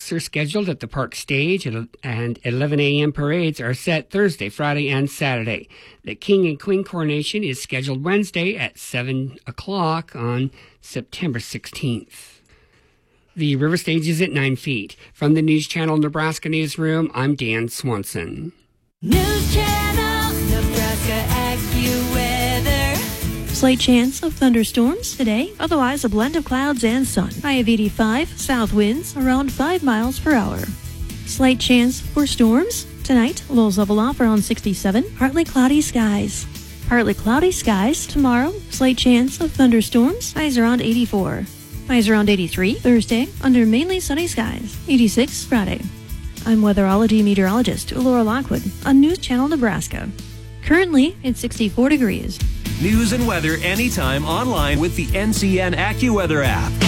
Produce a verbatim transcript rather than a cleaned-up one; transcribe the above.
acts are scheduled at the park stage, and eleven a.m. parades are set Thursday, Friday, and Saturday. The King and Queen coronation is scheduled Wednesday at seven o'clock on September sixteenth. The river stage is at nine feet. From the News Channel Nebraska Newsroom, I'm Dan Swanson. News Channel Nebraska AccuWeather. Slight chance of thunderstorms today, otherwise a blend of clouds and sun. High of eighty-five, south winds around five miles per hour. Slight chance for storms tonight, lows level off around sixty-seven, partly cloudy skies. Partly cloudy skies tomorrow, slight chance of thunderstorms, highs around eighty-four. Highs around eighty-three Thursday, under mainly sunny skies, eighty-six Friday. I'm weatherology meteorologist Laura Lockwood on News Channel Nebraska. Currently, it's sixty-four degrees. News and weather anytime online with the N C N AccuWeather app.